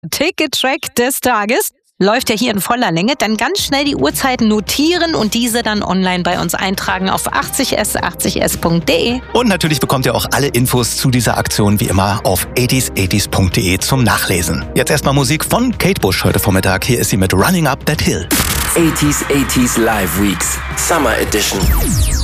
Ticket-Track des Tages. Läuft ja hier in voller Länge, dann ganz schnell die Uhrzeiten notieren und diese dann online bei uns eintragen auf 80s80s.de. Und natürlich bekommt ihr auch alle Infos zu dieser Aktion wie immer auf 80s80s.de zum Nachlesen. Jetzt erstmal Musik von Kate Bush heute Vormittag. Hier ist sie mit Running Up That Hill. 80s Live Weeks Summer Edition.